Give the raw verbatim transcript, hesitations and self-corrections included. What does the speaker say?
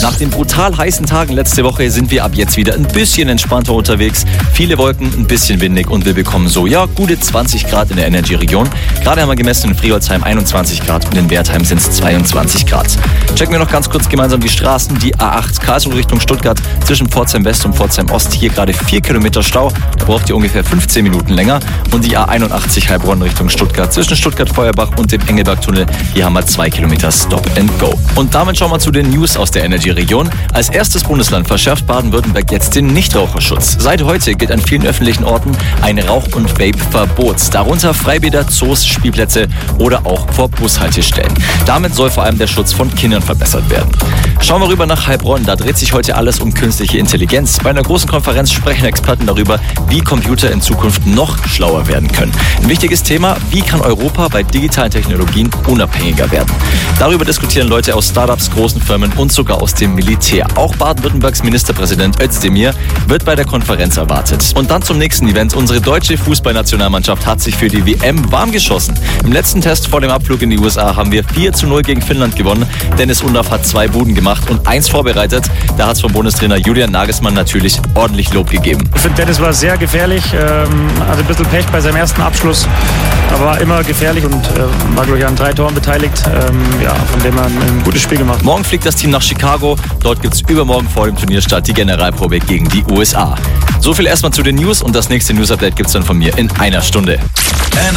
Nach den brutal heißen Tagen letzte Woche sind wir ab jetzt wieder ein bisschen entspannter unterwegs. Viele Wolken, ein bisschen windig und wir bekommen so, ja, gute zwanzig Grad in der Energy-Region. Gerade haben wir gemessen in Friolzheim einundzwanzig Grad und in Wertheim sind es zweiundzwanzig Grad. Checken wir noch ganz kurz gemeinsam die Straßen. Die A acht Karlsruhe Richtung Stuttgart zwischen Pforzheim West und Pforzheim Ost. Hier gerade vier Kilometer Stau. Da braucht ihr ungefähr fünfzehn Minuten länger. Und die A einundachtzig Heilbronn Richtung Stuttgart zwischen Stuttgart-Feuerbach und dem Engelberg-Tunnel. Hier haben wir zwei Kilometer Stop and Go. Und damit schauen wir zu den News aus der Energy-Region. Als erstes Bundesland verschärft Baden-Württemberg jetzt den Nichtraucherschutz. Seit heute gilt an vielen öffentlichen Orten ein Rauch- und Vape-Verbot. Darunter Freibäder, Zoos, Spielplätze oder auch vor Bushaltestellen. Damit soll vor allem der Schutz von Kindern verbessert werden. Schauen wir rüber nach Heilbronn. Da dreht sich heute alles um künstliche Intelligenz. Bei einer großen Konferenz sprechen Experten darüber, wie Computer in Zukunft noch schlauer werden können. Ein wichtiges Thema, wie kann Europa bei digitalen Technologien unabhängiger werden? Darüber diskutieren Leute aus Startups, großen Firmen und sogar aus dem Militär. Auch Baden-Württembergs Ministerpräsident Özdemir wird bei der Konferenz erwartet. Und dann zum nächsten Event. Unsere deutsche Fußballnationalmannschaft hat sich für die W M warm geschossen. Im letzten Test vor dem Abflug in die U S A haben wir vier zu null gegen Finnland gewonnen. Dennis Undaff hat zwei Buden gemacht und eins vorbereitet. Da hat es vom Bundestrainer Julian Nagelsmann natürlich ordentlich Lob gegeben. Ich finde, Dennis war sehr gefährlich, ähm, hatte ein bisschen Pech bei seinem ersten Abschluss, aber war immer gefährlich und äh, war, glaube ich, an drei Toren beteiligt. Ähm, ja, von dem er ein, ein gutes Spiel gemacht. Morgen fliegt das Team nach Chicago. Dort gibt es übermorgen vor dem Turnierstart die Generalprobe gegen die U S A. So viel erstmal zu den News und das nächste News-Update gibt es dann von mir in einer Stunde.